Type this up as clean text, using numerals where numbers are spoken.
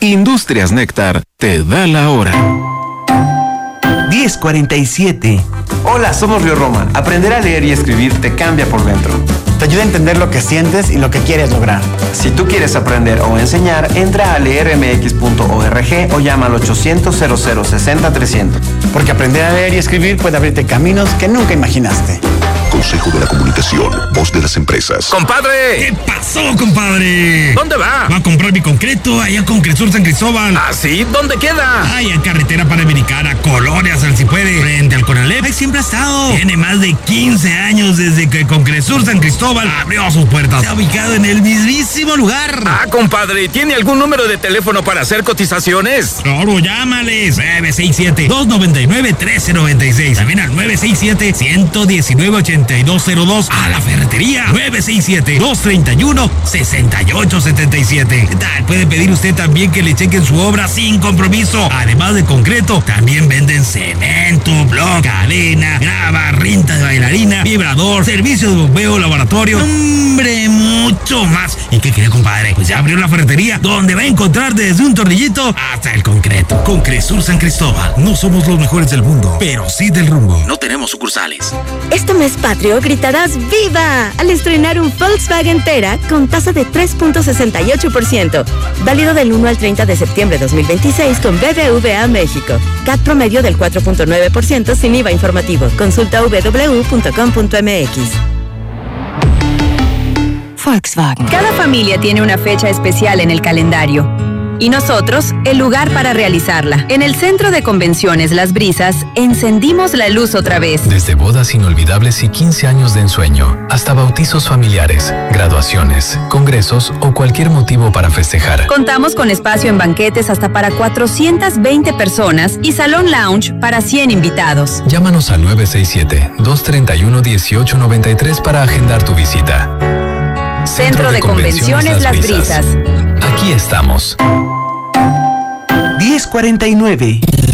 Industrias Néctar te da la hora. 10:47. Hola, somos Río Roma. Aprender a leer y escribir te cambia por dentro. Te ayuda a entender lo que sientes y lo que quieres lograr. Si tú quieres aprender o enseñar, entra a leermx.org o llama al 800-00-60-300. Porque aprender a leer y escribir puede abrirte caminos que nunca imaginaste. Consejo de la Comunicación, voz de las empresas. ¡Compadre! ¿Qué pasó, compadre? ¿Dónde va? Va a comprar mi concreto allá en Concresur San Cristóbal. ¿Ah, sí? ¿Dónde queda? Ay, en carretera panamericana, Colonias, al si puede, frente al Conalep. Ahí siempre ha estado. Tiene más de 15 años desde que Concresur San Cristóbal abrió sus puertas. Está ubicado en el mismísimo lugar. Ah, compadre, ¿tiene algún número de teléfono para hacer cotizaciones? Claro, llámales. 967-299-1396. También al 967-119-8202. A la ferretería. 967-231-6877. ¿Qué tal? Puede pedir usted también que le chequen su obra sin compromiso. Además de concreto, también venden cemento, bloc, cadena, grava, rinta de bailarina, vibrador, servicio de bombeo, laboratorio. ¡Hombre, mucho más! ¿Y qué quiere, compadre? Pues ya abrió la ferretería, donde va a encontrar desde un tornillito hasta el concreto. Concresur San Cristóbal. No somos los mejores del mundo, pero sí del rumbo. No tenemos sucursales. Este mes patrio gritarás ¡Viva! Al estrenar un Volkswagen Tera con tasa de 3.68%. Válido del 1 al 30 de septiembre de 2026 con BBVA México. CAT promedio del 4.9% sin IVA informativo. Consulta www.com.mx. Volkswagen. Cada familia tiene una fecha especial en el calendario. Y nosotros, el lugar para realizarla. En el Centro de Convenciones Las Brisas, encendimos la luz otra vez. Desde bodas inolvidables y 15 años de ensueño, hasta bautizos familiares, graduaciones, congresos o cualquier motivo para festejar. Contamos con espacio en banquetes hasta para 420 personas y salón lounge para 100 invitados. Llámanos al 967-231-1893 para agendar tu visita. Centro de Convenciones Las Brisas. Aquí estamos. 10:49.